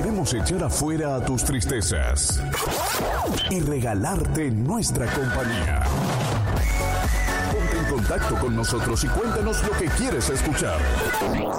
Queremos echar afuera a tus tristezas y regalarte nuestra compañía. Ponte en contacto con nosotros y cuéntanos lo que quieres escuchar.